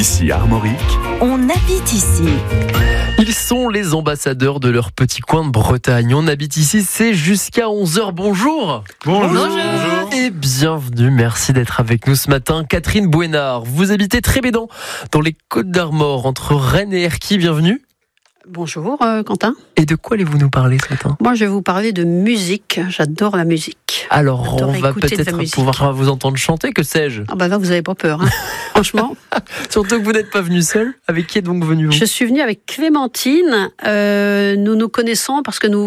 Ici Armorique, On habite ici. Ils sont les ambassadeurs de leur petit coin de Bretagne. On habite ici, c'est jusqu'à 11h. Bonjour. Bonjour. Et bienvenue, merci d'être avec nous ce matin. Catherine Bouénard, vous habitez Trébédan, dans les Côtes-d'Armor, entre Rennes et Erquy. Bienvenue. Bonjour Quentin. Et de quoi allez-vous nous parler ce matin ? Moi je vais vous parler de musique. J'adore la musique. Alors, J'adore on va écouter de la peut-être musique. pouvoir vous entendre chanter, que sais-je ? Ah bah là vous n'avez pas peur. Hein. Franchement. Surtout que vous n'êtes pas venu seul. Avec qui êtes donc venu vous ? Je suis venue avec Clémentine. Nous nous connaissons parce que nous